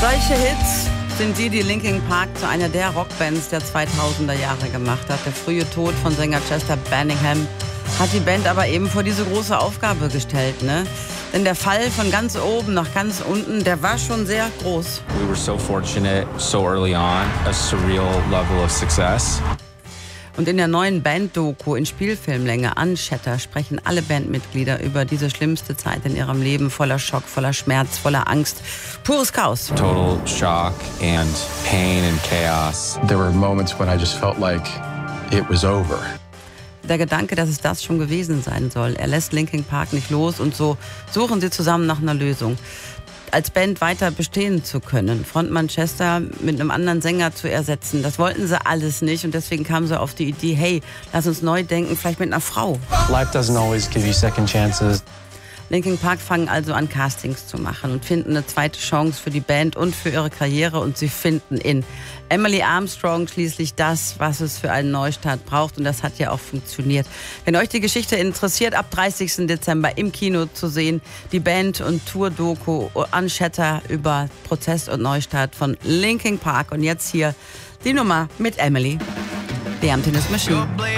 Solche Hits sind die Linkin Park zu einer der Rockbands der 2000er Jahre gemacht hat. Der frühe Tod von Sänger Chester Bennington hat die Band aber eben vor diese große Aufgabe gestellt, ne? Denn der Fall von ganz oben nach ganz unten, der war schon sehr groß. We were so fortunate, so early on, a surreal level of success. Und in der neuen Band-Doku in Spielfilmlänge Unshattered sprechen alle Bandmitglieder über diese schlimmste Zeit in ihrem Leben, voller Schock, voller Schmerz, voller Angst. Pures Chaos. Total shock and pain and chaos. There were moments when I just felt like it was over. Der Gedanke, dass es das schon gewesen sein soll, er lässt Linkin Park nicht los und so suchen sie zusammen nach einer Lösung. Als Band weiter bestehen zu können, Frontmann Chester mit einem anderen Sänger zu ersetzen, das wollten sie alles nicht und deswegen kamen sie auf die Idee, hey, lass uns neu denken, vielleicht mit einer Frau. Life doesn't always give you second chances. Linkin Park fangen also an, Castings zu machen und finden eine zweite Chance für die Band und für ihre Karriere und sie finden in Emily Armstrong schließlich das, was es für einen Neustart braucht und das hat ja auch funktioniert. Wenn euch die Geschichte interessiert, ab 30. Dezember im Kino zu sehen, die Band- und Tour-Doku Unshattered über Prozess und Neustart von Linkin Park und jetzt hier die Nummer mit Emily, The Emptiness Machine.